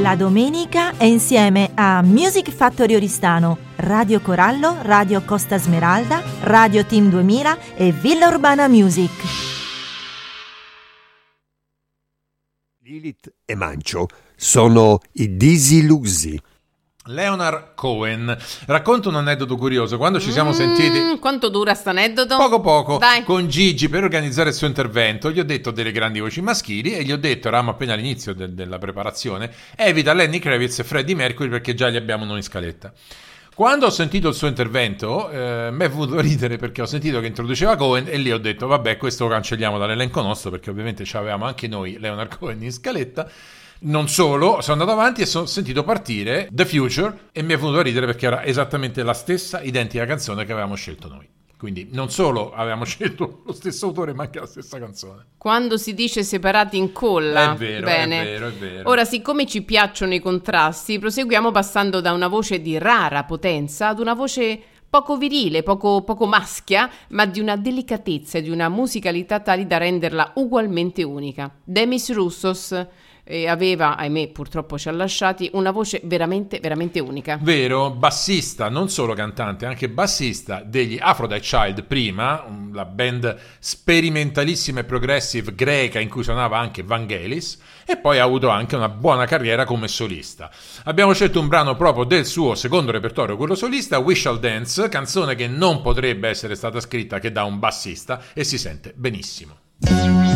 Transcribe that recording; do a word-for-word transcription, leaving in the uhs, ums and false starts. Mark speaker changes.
Speaker 1: La domenica è insieme a Music Factory Oristano, Radio Corallo, Radio Costa Smeralda, Radio Team duemila e Villa Urbana Music.
Speaker 2: Lilith e Mancio sono i disillusi.
Speaker 3: Leonard Cohen racconta un aneddoto curioso. Quando ci siamo mm, sentiti,
Speaker 4: quanto dura sto aneddoto?
Speaker 3: Poco poco.
Speaker 4: Dai.
Speaker 3: Con Gigi per organizzare il suo intervento gli ho detto delle grandi voci maschili e gli ho detto, eravamo appena all'inizio de- della preparazione, evita Lenny Kravitz e Freddie Mercury perché già li abbiamo noi in scaletta. Quando ho sentito il suo intervento eh, mi è venuto a ridere perché ho sentito che introduceva Cohen e lì ho detto vabbè, questo lo cancelliamo dall'elenco nostro perché ovviamente ci avevamo anche noi Leonard Cohen in scaletta. Non solo, sono andato avanti e ho sentito partire The Future e mi è venuto a ridere perché era esattamente la stessa identica canzone che avevamo scelto noi. Quindi non solo avevamo scelto lo stesso autore ma anche la stessa canzone.
Speaker 4: Quando si dice separati incolla.
Speaker 3: È vero,
Speaker 4: Bene.
Speaker 3: è vero, è vero.
Speaker 4: Ora, siccome ci piacciono i contrasti, proseguiamo passando da una voce di rara potenza ad una voce poco virile, poco, poco maschia, ma di una delicatezza e di una musicalità tali da renderla ugualmente unica. Demis Roussos e aveva, ahimè purtroppo ci ha lasciati, una voce veramente veramente unica.
Speaker 3: Vero, bassista, non solo cantante, anche bassista degli Aphrodite Child prima, la band sperimentalissima e progressive greca in cui suonava anche Vangelis, e poi ha avuto anche una buona carriera come solista. Abbiamo scelto un brano proprio del suo secondo repertorio, quello solista, We Shall Dance, canzone che non potrebbe essere stata scritta che da un bassista e si sente benissimo.